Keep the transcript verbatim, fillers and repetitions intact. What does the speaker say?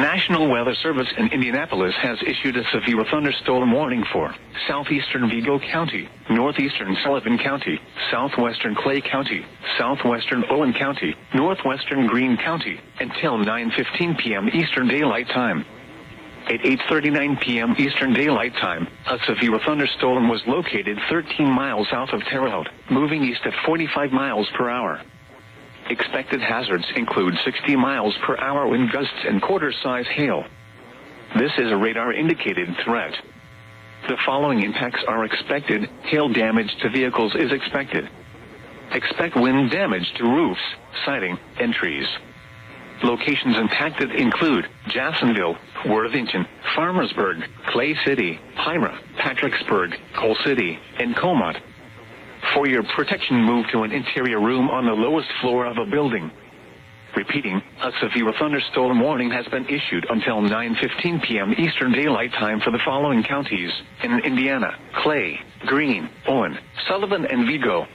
National Weather Service in Indianapolis has issued a severe thunderstorm warning for southeastern Vigo County, northeastern Sullivan County, southwestern Clay County, southwestern Owen County, northwestern Greene County, until nine fifteen p m Eastern Daylight Time. At eight thirty-nine p m Eastern Daylight Time, a severe thunderstorm was located thirteen miles south of Terre Haute, moving east at forty-five miles per hour. Expected hazards include sixty miles per hour wind gusts and quarter-size hail. This is a radar-indicated threat. The following impacts are expected. Hail damage to vehicles is expected. Expect wind damage to roofs, siding, and trees. Locations impacted include Jacksonville, Worthington, Farmersburg, Clay City, Pyra, Patricksburg, Coal City, and Comot. For your protection, move to an interior room on the lowest floor of a building. Repeating, a severe thunderstorm warning has been issued until nine fifteen p m Eastern Daylight Time for the following counties in Indiana: Clay, Greene, Owen, Sullivan, and Vigo.